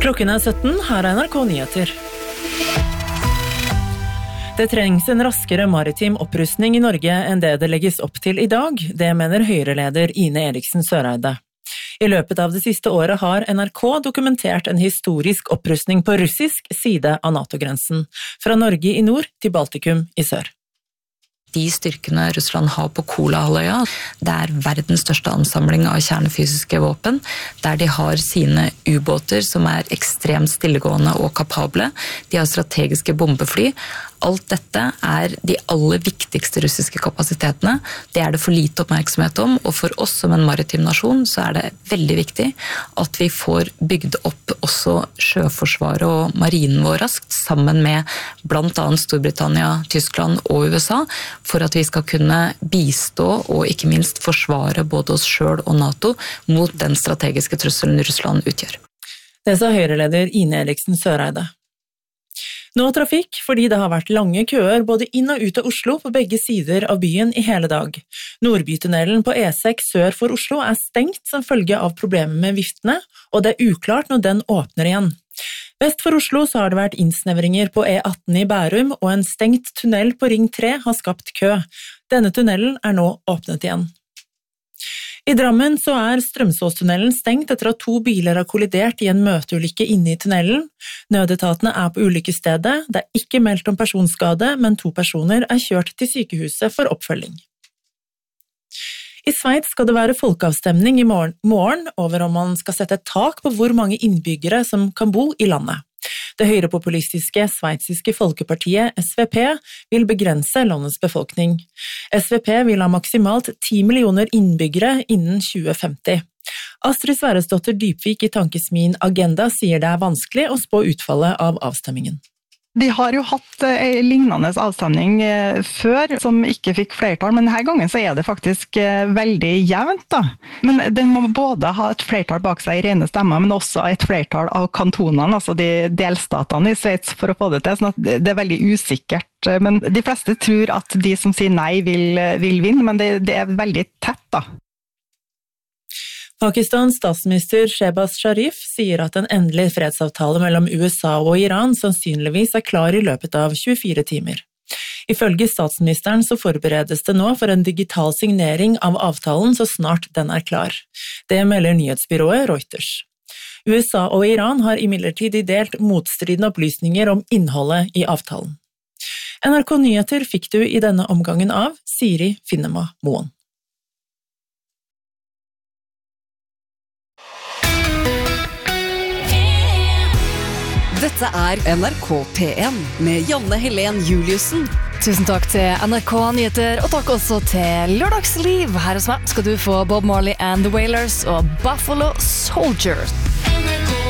Klokken 17, her NRK Nyheter. Det trengs en raskere maritim opprustning i Norge enn det legges opp til i dag, det mener Høyre-leder Ine Eriksen Søreide. I løpet av det siste året har NRK dokumentert en historisk opprustning på russisk side av NATO-grensen, fra Norge i nord til Baltikum i sør. De styrkene Russland har på Kolahalvøya, det er verdens største ansamling av kjernefysiske våpen, der de har sine ubåter som er ekstremt stillegående og kapable. De har strategiske bombefly. Alt dette er de aller viktigste russiske kapasitetene. Det er det for lite oppmerksomhet om, og for oss som en maritim nasjon så er det veldig viktig at vi får bygd opp også sjøforsvaret og marinen vår raskt, sammen med blant annet Storbritannia, Tyskland og USA, for at vi skal kunne bistå og ikke minst forsvare både oss selv og NATO mot den strategiske trusselen Russland utgjør. Det sa Høyre-leder Ine Eriksen Søreide. Nå trafikk, fordi det har vært lange køer både inn og ut av Oslo på begge sider av byen i hele dag. Nordbytunnelen på E6 sør for Oslo er stengt som følge av problemer med viftene, og det er uklart når den åpner igjen. Vest for Oslo så har det vært innsnevringer på E18 i Bærum, og en stengt tunnel på Ring 3 har skapt kø. Denne tunnelen er nå åpnet igjen. I Drammen så er Strømsåstunnelen stengt etter at 2 biler har kollidert i en møteulykke inne i tunnelen. Nødetatene er på ulykkesstedet, det er ikke meldt om personskade, men 2 personer er kjørt til sykehuset for oppfølging. I Sveits skal det være folkeavstemning i morgen over om man skal sette et tak på hvor mange innbyggere som kan bo i landet. Det høyrepopulistiske sveitsiske folkepartiet SVP vil begrense landets befolkning. SVP vil ha maksimalt 10 millioner innbyggere innen 2050. Astrid Sverresdotter Dybvik i Tankesmien Agenda sier det er vanskelig å spå utfallet av avstemmingen. De har jo hatt en lignende avstemning før, som ikke fikk flertall, men denne gangen så er det faktisk veldig jevnt da. Men den må både ha et flertall bak seg i rene stemmer, men også et flertall av kantonene, altså de delstatene i Sveits for å få det til, sånn at det er veldig usikkert. Men de fleste tror at de som sier nei vil vinne, men det er veldig tett da. Pakistans statsminister Shehbaz Sharif sier at en endelig fredsavtale mellom USA og Iran sannsynligvis er klar i løpet av 24 timer. Ifølge statsministeren så forberedes det nå for en digital signering av avtalen så snart den er klar. Det melder nyhetsbyrået Reuters. USA og Iran har imidlertid delt motstridende opplysninger om innholdet i avtalen. NRK Nyheter fikk du i denne omgangen av Siri Finnema Moen. Dette er NRK P1 med Janne Helen Juliussen. Tusen takk til NRK Nyheter, og takk også til Lørdagsliv. Her hos meg skal du få Bob Marley and the Wailers og Buffalo Soldiers.